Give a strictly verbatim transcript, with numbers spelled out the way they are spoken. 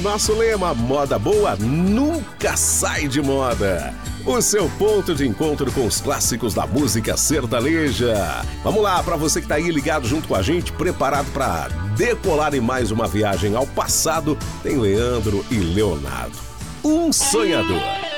Nosso lema, moda boa nunca sai de moda. O seu ponto de encontro com os clássicos da música sertaneja. Vamos lá, para você que tá aí ligado junto com a gente, preparado para decolar em mais uma viagem ao passado, tem Leandro e Leonardo. Um sonhador.